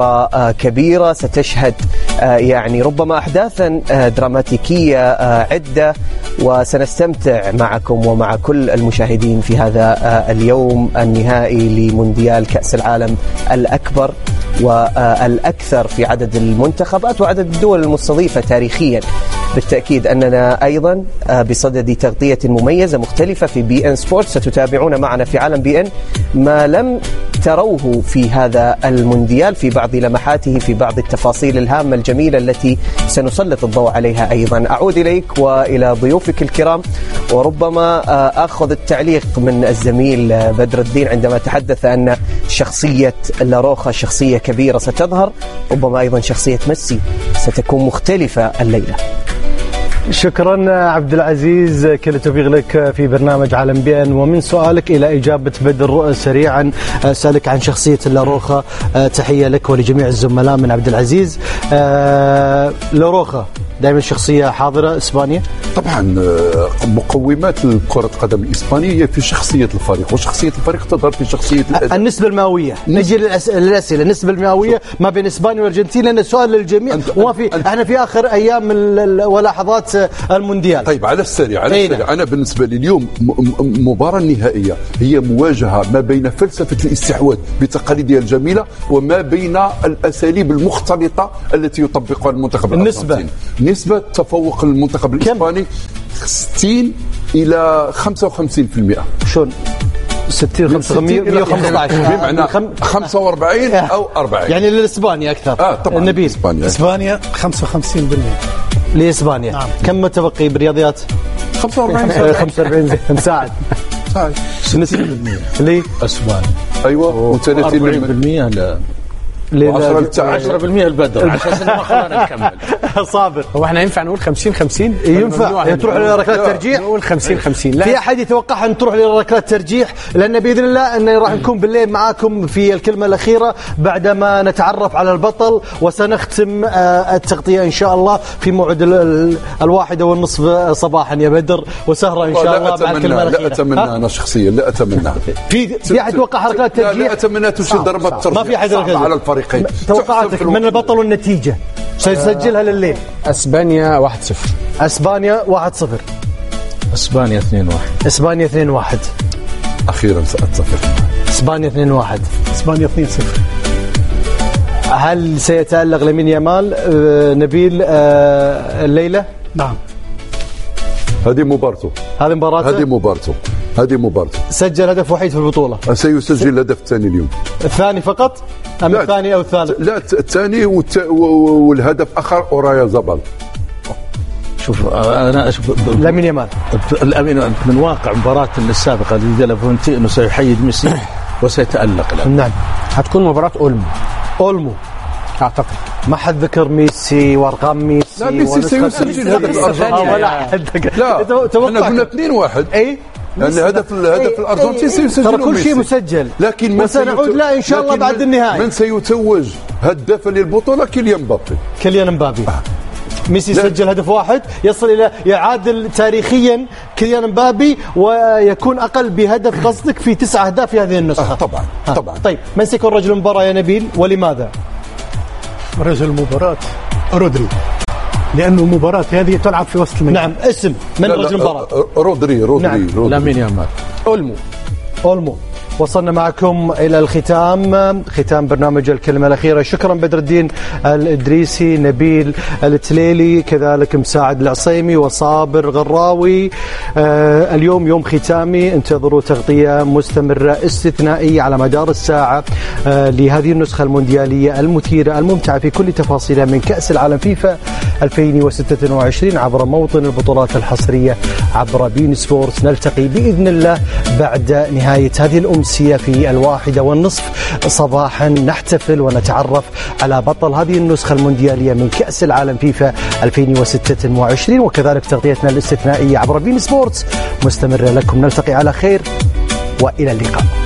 كبيرة ستشهد يعني ربما أحداثا دراماتيكية عدة، وسنستمتع معكم ومع كل المشاهدين في هذا اليوم النهائي لمونديال كأس العالم الأكبر والأكثر في عدد المنتخبات وعدد الدول المستضيفة تاريخيا. بالتأكيد أننا أيضا بصدد تغطية مميزة مختلفة في بي إن سبورت. ستتابعون معنا في عالم بي إن ما لم تروه في هذا المونديال في بعض لمحاته، في بعض التفاصيل الهامة الجميلة التي سنسلط الضوء عليها أيضا. أعود إليك وإلى ضيوفك الكرام، وربما أخذ التعليق من الزميل بدر الدين عندما تحدث أن شخصية لاروخا شخصية كبيرة ستظهر، ربما أيضا شخصية ميسي ستكون مختلفة الليلة. شكرا عبد العزيز، كل التوفيق لك في برنامج عالم بي إن. ومن سؤالك إلى إجابة بدر سريعا، أسألك عن شخصية لاروخا. تحية لك ولجميع الزملاء من عبد العزيز. لاروخا دائما شخصية حاضرة إسبانيا. طبعا مقومات كرة القدم الإسبانية في شخصية الفريق، وشخصية الفريق تظهر في شخصية النسبة المئوية. نجي للأسئلة النسبة المئوية ما بين إسبانيا والأرجنتين، لأن السؤال للجميع وما في احنا في آخر أيام ولحظات المونديال. طيب على السريع أنا بالنسبة لي اليوم مباراة نهائية هي مواجهة ما بين فلسفة الاستحواذ بتقاليدها الجميلة وما بين الأساليب المختلطة التي يطبقها المنتخب الأرجنتيني. نسبة تفوق المنتخب الإسباني 60 إلى 55%. شون 60 115 بمعنى 45 أو 40 يعني للإسبانيا أكثر. طبعا النبيل إسبانيا 55% لإسبانيا. نعم. كم متبقي بالرياضيات؟ 45 مساعد 60% ليه إسبانيا. أيوة 30% 10% البدر عشان ما خلينا نكمل. صابر، هو احنا ينفع نقول 50-50؟ ينفع تروح لركلات ترجيح؟ نقول 50-50. في أحد يتوقع أن تروح لركلات ترجيح؟ لأن بإذن الله أن راح نكون بالليل معاكم في الكلمة الأخيرة بعدما نتعرف على البطل، وسنختم التغطية إن شاء الله في موعد 1:30 صباحا يا بدر، وسهرة إن شاء الله مع الكلمة الأخيرة. لا أتمنى أنا شخصيا، لا أتمنى. في أحد يتوقع ركلات ترجيح؟ لا أتمنى تشيل ضربة ترجيح. ما في أحد على الفريقين. توقعاتك من البطل والنتيجة سيسجلها لليل. اسبانيا 1-0. اسبانيا 1-0. اسبانيا 2-1. اسبانيا 2-1. اخيرا سأتفق. اسبانيا 2-1. اسبانيا 2-0. هل سيتألق لامين يامال نبيل الليلة؟ نعم. هذه مبارته. هذه مبارته. سجل هدف وحيد في البطولة. سيسجل الهدف الثاني اليوم. الثاني فقط أم الثاني أو الثالث؟ لا الثاني والهدف آخر أورايا زبال. شوف أنا أشوف لامين يامال من واقع مباراة السابقة لديلافونتي أنه سيحيد ميسي وسيتألق له. نعم. هتكون مباراة أولمو أعتقد. ما حد ذكر ميسي وارقام ميسي. لا ميسي سيسجل هدف الأرجنتين. لا احنا قلنا 2-1. اي لأن هدف الأرجنتين سيسجل. ترى كل شيء مسجل. لكن وسنعود لا إن شاء الله بعد النهاية. من سيتوج هدافا للبطولة؟ كيليان مبابي. ميسي سجل هدف واحد، يصل إلى يعادل تاريخيا كيليان مبابي ويكون أقل بهدف قصدك في 9 أهداف في هذه النسخة. طبعا. طيب من سيكون رجل المباراة يا نبيل ولماذا؟ رجل المباراة رودري، لأنه المباراة هذه تلعب في وسط الميدان. نعم. اسم من رجل المباراة؟ رودري. نعم. لامين يامال. أولمو. وصلنا معكم إلى الختام، ختام برنامج الكلمة الأخيرة. شكرا بدر الدين الإدريسي، نبيل التليلي، كذلك مساعد العصيمي وصابر غراوي. اليوم يوم ختامي، انتظروا تغطية مستمرة استثنائية على مدار الساعة لهذه النسخة المونديالية المثيرة الممتعة في كل تفاصيلها من كأس العالم فيفا 2026 عبر موطن البطولات الحصرية عبر بين سبورتس. نلتقي بإذن الله بعد نهاية هذه الأمسية في 1:30 صباحا، نحتفل ونتعرف على بطل هذه النسخة المونديالية من كأس العالم فيفا 2026، وكذلك تغطيتنا الاستثنائية عبر بين سبورتس مستمرة لكم. نلتقي على خير وإلى اللقاء.